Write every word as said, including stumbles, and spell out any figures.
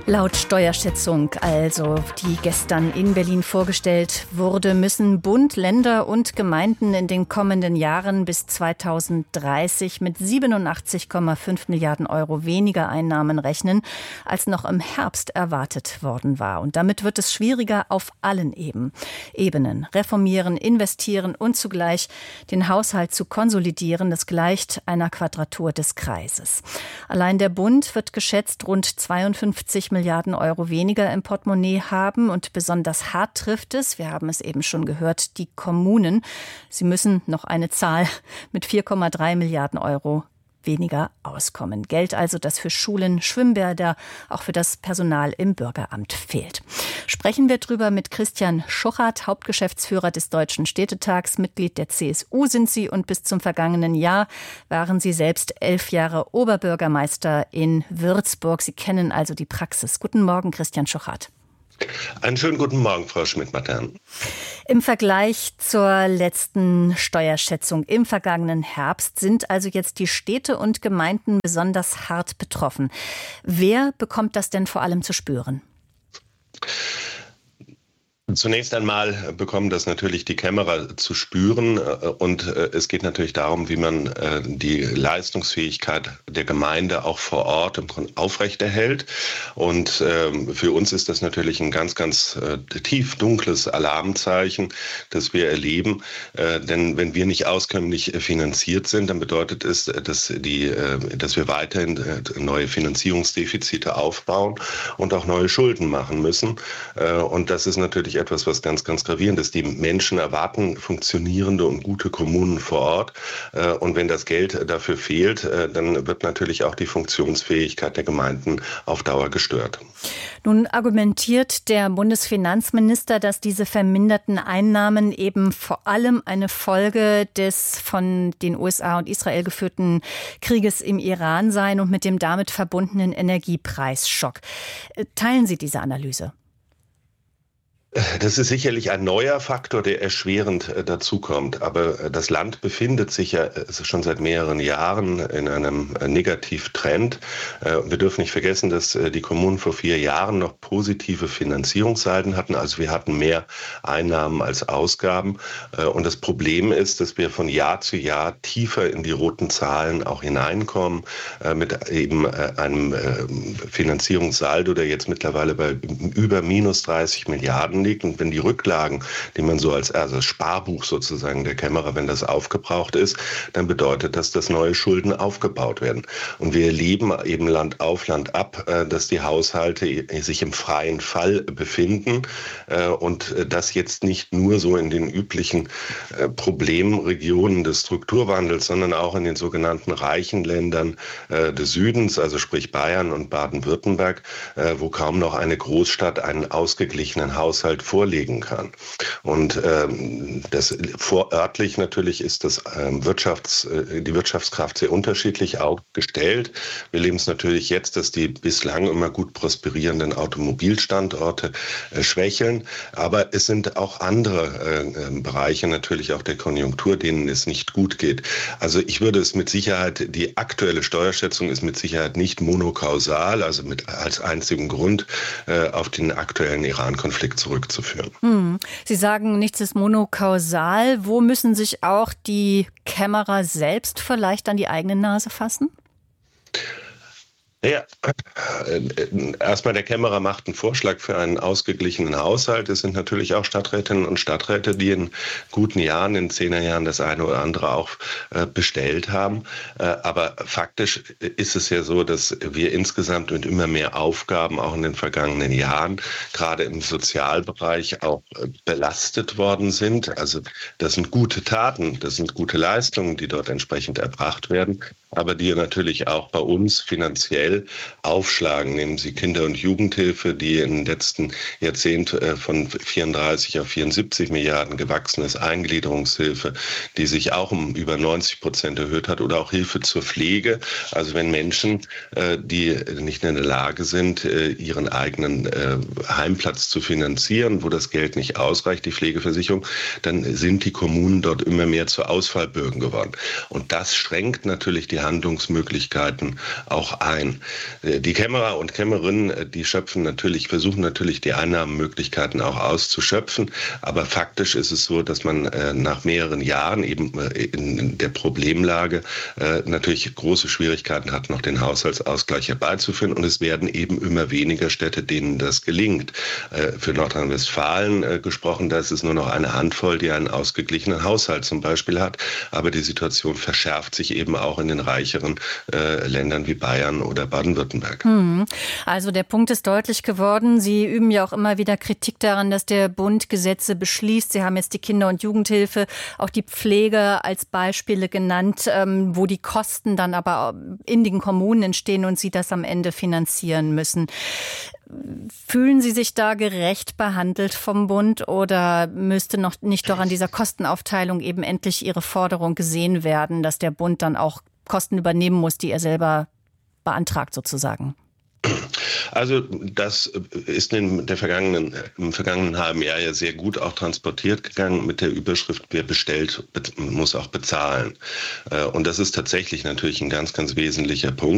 Laut Steuerschätzung, also die gestern in Berlin vorgestellt wurde, müssen Bund, Länder und Gemeinden in den kommenden Jahren bis zweitausenddreißig mit siebenundachtzig Komma fünf Milliarden Euro weniger Einnahmen rechnen, als noch im Herbst erwartet worden war. Und damit wird es schwieriger auf allen Eben. Ebenen. Reformieren, investieren und zugleich den Haushalt zu konsolidieren, das gleicht einer Quadratur des Kreises. Allein der Bund wird geschätzt rund zweiundfünfzig Milliarden Euro weniger im Portemonnaie haben und besonders hart trifft es, wir haben es eben schon gehört, die Kommunen. Sie müssen noch eine Zahl mit vier Komma drei Milliarden Euro weniger auskommen. Geld also, das für Schulen, Schwimmbäder, auch für das Personal im Bürgeramt fehlt. Sprechen wir drüber mit Christian Schuchart, Hauptgeschäftsführer des Deutschen Städtetags, Mitglied der C S U sind Sie und bis zum vergangenen Jahr waren Sie selbst elf Jahre Oberbürgermeister in Würzburg. Sie kennen also die Praxis. Guten Morgen, Christian Schuchart. Einen schönen guten Morgen, Frau Schmidt-Mattern. Im Vergleich zur letzten Steuerschätzung im vergangenen Herbst sind also jetzt die Städte und Gemeinden besonders hart betroffen. Wer bekommt das denn vor allem zu spüren? Zunächst einmal bekommen das natürlich die Kämmerer zu spüren und es geht natürlich darum, wie man die Leistungsfähigkeit der Gemeinde auch vor Ort aufrechterhält. Und für uns ist das natürlich ein ganz, ganz tief dunkles Alarmzeichen, das wir erleben. Denn wenn wir nicht auskömmlich finanziert sind, dann bedeutet es, dass, die, dass wir weiterhin neue Finanzierungsdefizite aufbauen und auch neue Schulden machen müssen. Und das ist natürlich etwas, was ganz, ganz gravierend ist. Die Menschen erwarten funktionierende und gute Kommunen vor Ort. Und wenn das Geld dafür fehlt, dann wird natürlich auch die Funktionsfähigkeit der Gemeinden auf Dauer gestört. Nun argumentiert der Bundesfinanzminister, dass diese verminderten Einnahmen eben vor allem eine Folge des von den U S A und Israel geführten Krieges im Iran seien und mit dem damit verbundenen Energiepreisschock. Teilen Sie diese Analyse? Das ist sicherlich ein neuer Faktor, der erschwerend äh, dazukommt. Aber äh, das Land befindet sich ja äh, schon seit mehreren Jahren in einem äh, Negativtrend. Äh, wir dürfen nicht vergessen, dass äh, die Kommunen vor vier Jahren noch positive Finanzierungssalden hatten. Also wir hatten mehr Einnahmen als Ausgaben. Äh, und das Problem ist, dass wir von Jahr zu Jahr tiefer in die roten Zahlen auch hineinkommen, äh, mit eben äh, einem äh, Finanzierungssaldo, der jetzt mittlerweile bei über minus dreißig Milliarden liegt. Und wenn die Rücklagen, die man so als also das Sparbuch sozusagen der Kämmerer, wenn das aufgebraucht ist, dann bedeutet das, dass neue Schulden aufgebaut werden. Und wir erleben eben Land auf, Land ab, dass die Haushalte sich im freien Fall befinden und das jetzt nicht nur so in den üblichen Problemregionen des Strukturwandels, sondern auch in den sogenannten reichen Ländern des Südens, also sprich Bayern und Baden-Württemberg, wo kaum noch eine Großstadt einen ausgeglichenen Haushalt vorlegen kann. Und ähm, das vorörtlich natürlich ist das ähm, Wirtschafts, äh, die Wirtschaftskraft sehr unterschiedlich aufgestellt. Wir erleben es natürlich jetzt, dass die bislang immer gut prosperierenden Automobilstandorte äh, schwächeln. Aber es sind auch andere äh, Bereiche natürlich auch der Konjunktur, denen es nicht gut geht. Also ich würde es mit Sicherheit, die aktuelle Steuerschätzung ist mit Sicherheit nicht monokausal, also mit als einzigen Grund äh, auf den aktuellen Iran-Konflikt zurückzuführen. Hm. Sie sagen, nichts ist monokausal. Wo müssen sich auch die Kämmerer selbst vielleicht an die eigene Nase fassen? Ja, erstmal der Kämmerer macht einen Vorschlag für einen ausgeglichenen Haushalt. Es sind natürlich auch Stadträtinnen und Stadträte, die in guten Jahren, in Zehnerjahren das eine oder andere auch bestellt haben. Aber faktisch ist es ja so, dass wir insgesamt mit immer mehr Aufgaben auch in den vergangenen Jahren, gerade im Sozialbereich, auch belastet worden sind. Also das sind gute Taten, das sind gute Leistungen, die dort entsprechend erbracht werden, aber die natürlich auch bei uns finanziell aufschlagen. Nehmen Sie Kinder- und Jugendhilfe, die im letzten Jahrzehnt von vierunddreißig auf vierundsiebzig Milliarden gewachsen ist, Eingliederungshilfe, die sich auch um über neunzig Prozent erhöht hat, oder auch Hilfe zur Pflege. Also wenn Menschen, die nicht in der Lage sind, ihren eigenen Heimplatz zu finanzieren, wo das Geld nicht ausreicht, die Pflegeversicherung, dann sind die Kommunen dort immer mehr zu Ausfallbürgen geworden. Und das schränkt natürlich die Handlungsmöglichkeiten auch ein. bezahlen. Die Kämmerer und Kämmerinnen, die schöpfen natürlich, versuchen natürlich die Einnahmenmöglichkeiten auch auszuschöpfen, aber faktisch ist es so, dass man nach mehreren Jahren eben in der Problemlage natürlich große Schwierigkeiten hat, noch den Haushaltsausgleich herbeizuführen, und es werden eben immer weniger Städte, denen das gelingt. Für Nordrhein-Westfalen gesprochen, da ist es nur noch eine Handvoll, die einen ausgeglichenen Haushalt zum Beispiel hat, aber die Situation verschärft sich eben auch in den reicheren äh, Ländern wie Bayern oder Baden-Württemberg. Hm. Also der Punkt ist deutlich geworden. Sie üben ja auch immer wieder Kritik daran, dass der Bund Gesetze beschließt. Sie haben jetzt die Kinder- und Jugendhilfe, auch die Pflege als Beispiele genannt, ähm, wo die Kosten dann aber in den Kommunen entstehen und sie das am Ende finanzieren müssen. Fühlen Sie sich da gerecht behandelt vom Bund, oder müsste noch nicht doch an dieser Kostenaufteilung eben endlich Ihre Forderung gesehen werden, dass der Bund dann auch Kosten übernehmen muss, die er selber beantragt sozusagen? Also das ist in der vergangenen, im vergangenen halben Jahr ja sehr gut auch transportiert gegangen mit der Überschrift, wer bestellt, muss auch bezahlen. Und das ist tatsächlich natürlich ein ganz, ganz wesentlicher Punkt.